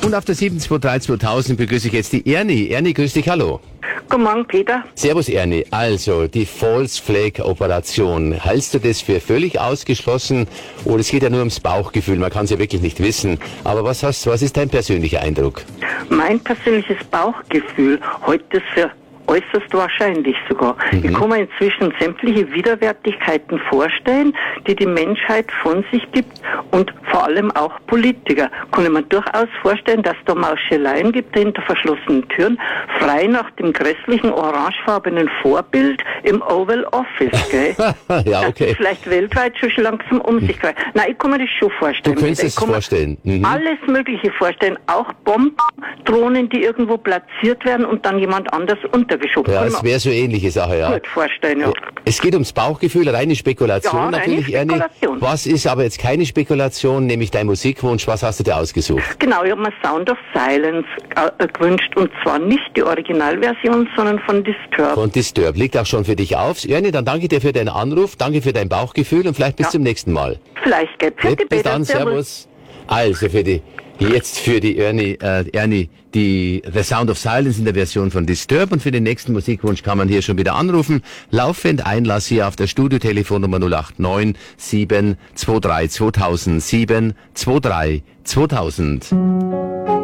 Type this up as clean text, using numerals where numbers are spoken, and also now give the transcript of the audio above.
Und auf der 723-2000 begrüße ich jetzt die Ernie. Ernie, grüß dich, hallo. Guten Morgen, Peter. Servus, Ernie. Also, die False Flag Operation. Hältst du das für völlig ausgeschlossen? Oder es geht ja nur ums Bauchgefühl, man kann es ja wirklich nicht wissen. Aber was ist dein persönlicher Eindruck? Mein persönliches Bauchgefühl heute ist für äußerst wahrscheinlich sogar. Ich kann mir inzwischen sämtliche Widerwärtigkeiten vorstellen, die die Menschheit von sich gibt und vor allem auch Politiker. Kann ich mir durchaus vorstellen, dass da Mauscheleien gibt hinter verschlossenen Türen, frei nach dem grässlichen orangefarbenen Vorbild im Oval Office, gell? Ja, okay. Das vielleicht weltweit schon langsam um sich greift. Nein, ich kann mir das schon vorstellen. Du könntest es vorstellen. Alles Mögliche vorstellen, auch Bomben, Drohnen, die irgendwo platziert werden und dann jemand anders untergeschoben. Ja, es wäre so ähnliche Sache, ja. Gut vorstellen, ja. Es geht ums Bauchgefühl, reine Spekulation Ja, natürlich, reine Ernie. Spekulation. Was ist aber jetzt keine Spekulation, nämlich dein Musikwunsch, was hast du dir ausgesucht? Genau, ich habe mir Sound of Silence gewünscht und zwar nicht die Originalversion, sondern von Disturbed. Von Disturbed. Liegt auch schon für dich auf. Ernie, dann danke dir für deinen Anruf, danke für dein Bauchgefühl und vielleicht bis zum nächsten Mal. Vielleicht, gell? Bis dann, servus. Also für die Ernie, die The Sound of Silence in der Version von Disturbed, und für den nächsten Musikwunsch kann man hier schon wieder anrufen. Laufend Einlass hier auf der Studiotelefonnummer 089 723 2000 723 2000.